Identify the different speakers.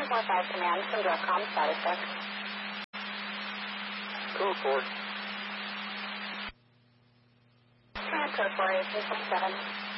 Speaker 1: 745 command from DIRCOM status check.
Speaker 2: Code 4.
Speaker 1: Code 4, 1827.